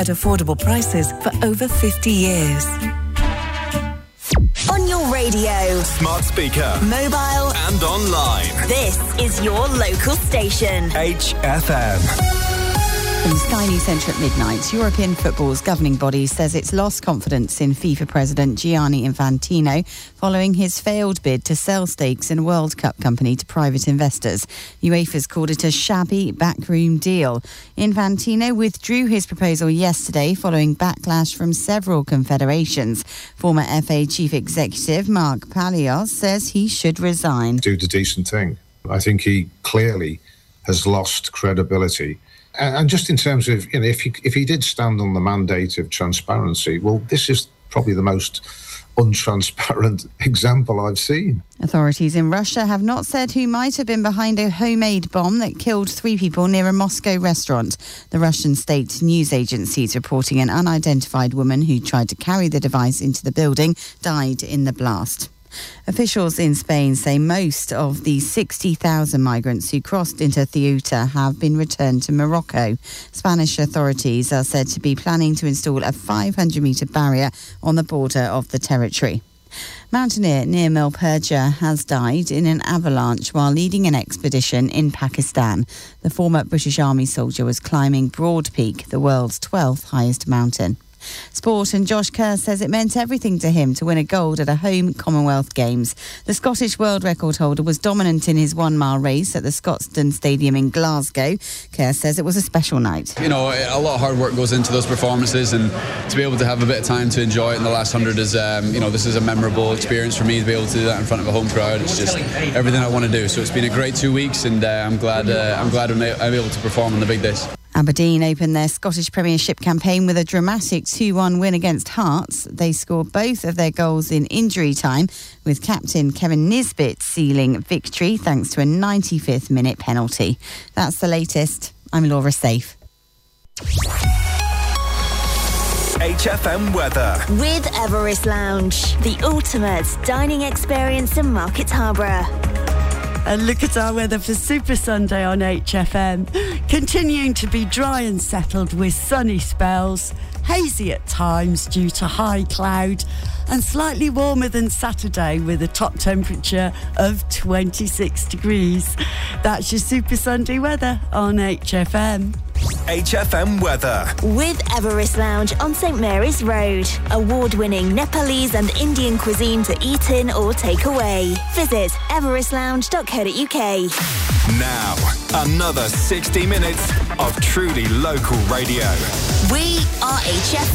At affordable prices for over 50 years. On your radio, smart speaker, mobile, and online. This is your local station. HFM. From Sky News Centre at midnight, European football's governing body says it's lost confidence in FIFA President Gianni Infantino following his failed bid to sell stakes in a World Cup company to private investors. UEFA's called it a shabby backroom deal. Infantino withdrew his proposal yesterday following backlash from several confederations. Former FA Chief Executive Mark Palios says he should resign. Do the decent thing. I think he clearly has lost credibility. And just in terms of, if he did stand on the mandate of transparency, well, this is probably the most untransparent example I've seen. Authorities in Russia have not said who might have been behind a homemade bomb that killed 3 people near a Moscow restaurant. The Russian state news agency is reporting an unidentified woman who tried to carry the device into the building died in the blast. Officials in Spain say most of the 60,000 migrants who crossed into Ceuta have been returned to Morocco. Spanish authorities are said to be planning to install a 500-metre barrier on the border of the territory. Mountaineer Nirmal Purja has died in an avalanche while leading an expedition in Pakistan. The former British Army soldier was climbing Broad Peak, the world's 12th highest mountain. Sport, and Josh Kerr says it meant everything to him to win a gold at a home Commonwealth Games. The Scottish world record holder was dominant in his 1-mile race at the Scotstoun Stadium in Glasgow. Kerr says it was a special night. A lot of hard work goes into those performances, and to be able to have a bit of time to enjoy it in the last 100 is, this is a memorable experience for me to be able to do that in front of a home crowd. It's just everything I want to do. So it's been a great 2 weeks, and I'm glad I'm able to perform on the big days. Aberdeen opened their Scottish Premiership campaign with a dramatic 2-1 win against Hearts. They scored both of their goals in injury time, with captain Kevin Nisbet sealing victory thanks to a 95th minute penalty. That's the latest. I'm Laura Safe. HFM weather. With Everest Lounge, the ultimate dining experience in Market Harborough. And look at our weather for Super Sunday on HFM. Continuing to be dry and settled with sunny spells, hazy at times due to high cloud, and slightly warmer than Saturday with a top temperature of 26 degrees. That's your Super Sunday weather on HFM. HFM weather. With Everest Lounge on St Mary's Road. Award-winning Nepalese and Indian cuisine to eat in or take away. Visit everestlounge.co.uk. Now, another 60 minutes of truly local radio. We are HFM.